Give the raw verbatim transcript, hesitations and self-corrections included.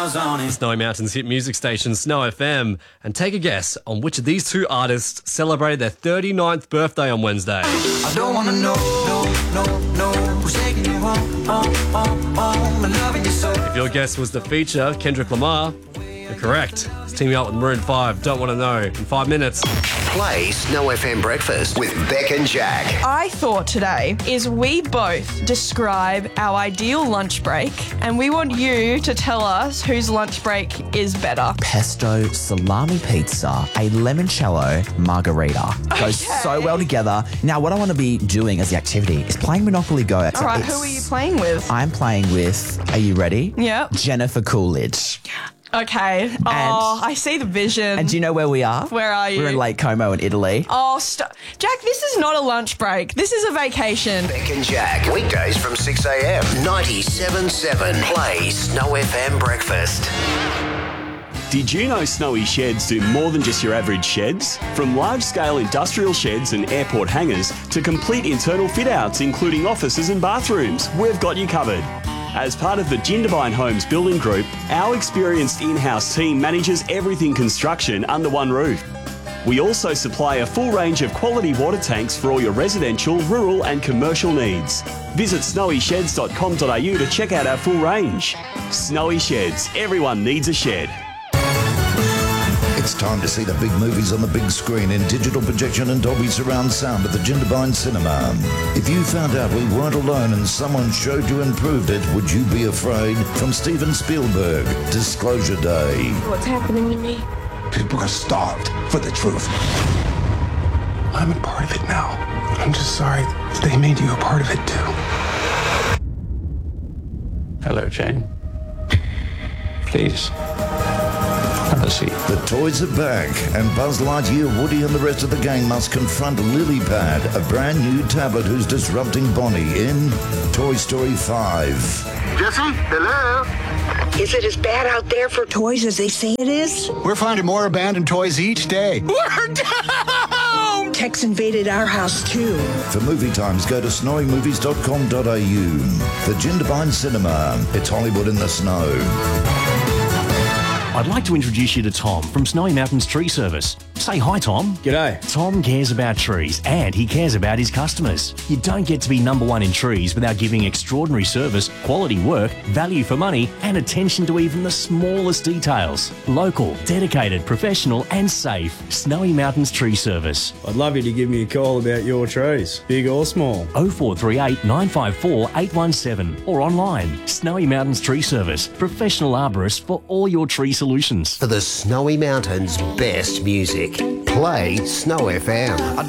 stars on it. Snowy Mountains hit music station Snow F M, and take a guess on which of these two artists celebrated their thirty-ninth birthday on Wednesday. I don't wanna know, no, no, no, who's taking you home, home, home, home, and loving you so. If your guess was the feature, Kendrick Lamar, you're correct. He's teaming up with Maroon five, Don't Wanna Know, in five minutes. Play Snow F M Breakfast with Beck and Jack. I thought today is we both describe our ideal lunch break, and we want you to tell us whose lunch break is better. Pesto salami pizza, a limoncello margarita. Goes Okay. so well together. Now, what I want to be doing as the activity is playing Monopoly Go. All right, who are you playing with? I'm playing with, are you ready? Yep. Jennifer Coolidge. Okay. Oh, I see the vision. And do you know where we are? Where are you? We're in Lake Como in Italy. Oh, st- Jack, this is not a lunch break. This is a vacation. Beck and Jack. Weekdays from six a.m. ninety-seven point seven. Play Snow F M Breakfast. Did you know Snowy Sheds do more than just your average sheds? From large-scale industrial sheds and airport hangars to complete internal fit-outs including offices and bathrooms, we've got you covered. As part of the Jindabyne Homes Building Group, our experienced in-house team manages everything construction under one roof. We also supply a full range of quality water tanks for all your residential, rural and commercial needs. Visit snowy sheds dot com dot a u to check out our full range. Snowy Sheds, everyone needs a shed. It's time to see the big movies on the big screen in digital projection and Dolby surround sound at the Jindabyne Cinema. If you found out we weren't alone and someone showed you and proved it, would you be afraid? From Steven Spielberg, Disclosure Day. What's happening to me? People are starved for the truth. I'm a part of it now. I'm just sorry they made you a part of it too. Hello, Jane. Please. Have a seat. The toys are back, and Buzz Lightyear, Woody and the rest of the gang must confront Lilypad, a brand new tablet who's disrupting Bonnie in Toy Story five. Jesse, hello? Is it as bad out there for toys as they say it is? We're finding more abandoned toys each day. We're down! Tex invaded our house, too. For movie times, go to snowy movies dot com dot a u. The Jindabyne Cinema. It's Hollywood in the snow. I'd like to introduce you to Tom from Snowy Mountains Tree Service. Say hi, Tom. G'day. Tom cares about trees and he cares about his customers. You don't get to be number one in trees without giving extraordinary service, quality work, value for money and attention to even the smallest details. Local, dedicated, professional and safe. Snowy Mountains Tree Service. I'd love you to give me a call about your trees, big or small. oh four three eight, nine five four, eight one seven or online. Snowy Mountains Tree Service. Professional arborists for all your tree solutions. Solutions. For the Snowy Mountains' best music, play Snow F M.